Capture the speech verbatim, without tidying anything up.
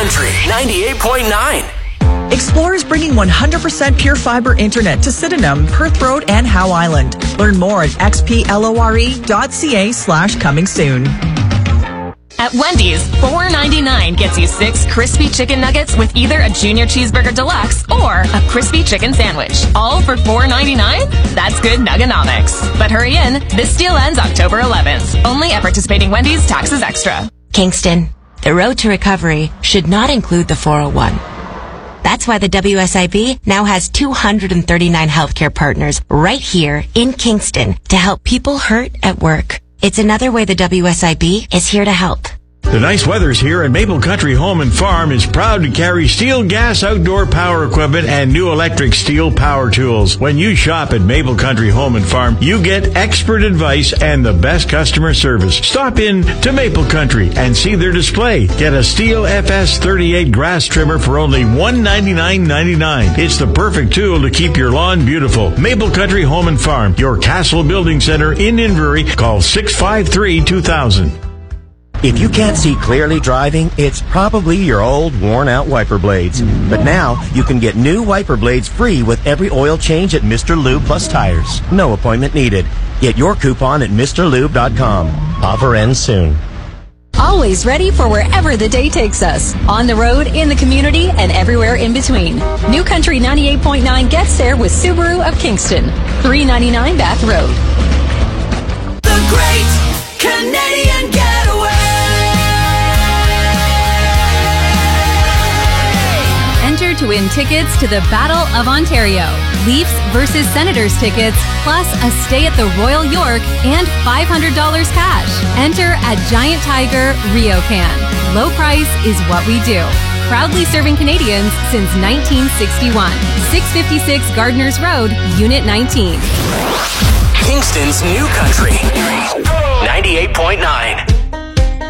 Country ninety-eight point nine. Explore is bringing one hundred percent pure fiber internet to Sydenham, Perth Road, and Howe Island. Learn more at xplore.ca slash coming soon. At Wendy's, four ninety-nine gets you six crispy chicken nuggets with either a Junior Cheeseburger Deluxe or a crispy chicken sandwich. All for four ninety-nine? That's good nuggonomics. But hurry in, this deal ends October eleventh. Only at participating Wendy's, taxes extra. Kingston, the road to recovery should not include the four oh one. That's why the W S I B now has two hundred thirty-nine healthcare partners right here in Kingston to help people hurt at work. It's another way the W S I B is here to help. The nice weather's here, and Maple Country Home and Farm is proud to carry steel gas outdoor power equipment and new electric steel power tools. When you shop at Maple Country Home and Farm, you get expert advice and the best customer service. Stop in to Maple Country and see their display. Get a Steel F S thirty-eight grass trimmer for only one ninety-nine ninety-nine. It's the perfect tool to keep your lawn beautiful. Maple Country Home and Farm, your Castle Building Center in Inverary. Call six five three two thousand. If you can't see clearly driving, it's probably your old, worn-out wiper blades. But now, you can get new wiper blades free with every oil change at Mister Lube Plus Tires. No appointment needed. Get your coupon at Mr Lube dot com. Offer ends soon. Always ready for wherever the day takes us. On the road, in the community, and everywhere in between. New Country ninety-eight point nine gets there with Subaru of Kingston. three ninety-nine Bath Road. The Great Canadian Getaway. Enter to win tickets to the Battle of Ontario, Leafs versus Senators tickets, plus a stay at the Royal York and five hundred dollars cash. Enter at Giant Tiger RioCan. Low price is what we do. Proudly serving Canadians since nineteen sixty-one. six fifty-six Gardners Road, Unit nineteen. Kingston's New Country ninety-eight point nine.